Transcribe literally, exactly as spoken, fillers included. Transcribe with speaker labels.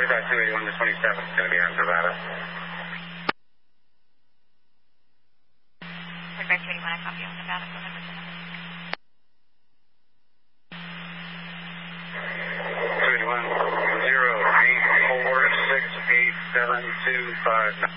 Speaker 1: Aircraft two eighty-one to twenty-seven is going to be on Nevada.
Speaker 2: Aircraft two eighty-one, I copy on Nevada. Go ahead.
Speaker 1: two eighty-one, zero eight four six eight seven two five nine.